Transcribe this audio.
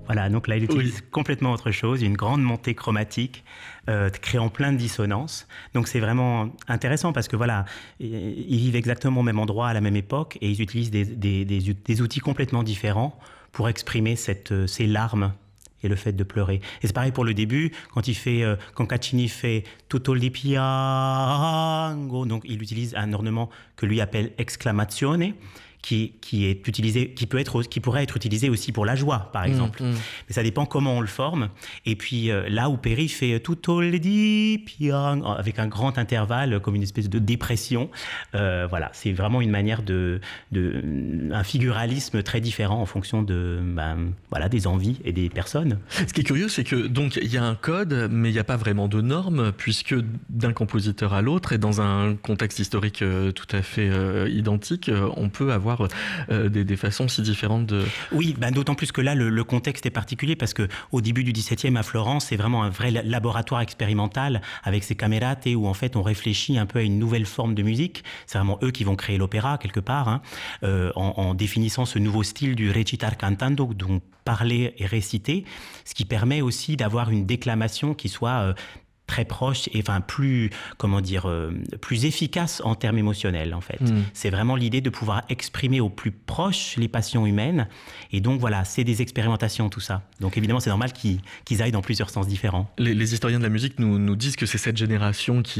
Voilà, donc là, il utilise complètement autre chose, une grande montée chromatique, créant plein de dissonances. Donc c'est vraiment intéressant parce que voilà, ils vivent exactement au même endroit à la même époque et ils utilisent des outils complètement différents pour exprimer ces larmes et le fait de pleurer. Et c'est pareil pour le début, quand Caccini fait Tutto il piango, donc il utilise un ornement que lui appelle exclamazione, qui pourrait être utilisé aussi pour la joie, par exemple. Mais ça dépend comment on le forme. Et puis là où Peri fait Tutto il piango, avec un grand intervalle, comme une espèce de dépression, voilà, c'est vraiment une manière un figuralisme très différent en fonction des envies et des personnes. Ce qui est curieux, c'est que donc il y a un code, mais il n'y a pas vraiment de normes, puisque d'un compositeur à l'autre et dans un contexte historique tout à fait identique, on peut avoir des façons si différentes de... Oui, d'autant plus que là, le contexte est particulier parce qu'au début du XVIIe à Florence, c'est vraiment un vrai laboratoire expérimental avec ces camerate où en fait on réfléchit un peu à une nouvelle forme de musique. C'est vraiment eux qui vont créer l'opéra quelque part, en définissant ce nouveau style du recitar cantando, donc parler et réciter, ce qui permet aussi d'avoir une déclamation qui soit très proche et plus efficace en termes émotionnels en fait. C'est vraiment l'idée de pouvoir exprimer au plus proche les passions humaines et donc voilà, c'est des expérimentations tout ça. Donc évidemment c'est normal qu'ils aillent dans plusieurs sens différents. Les historiens de la musique nous disent que c'est cette génération qui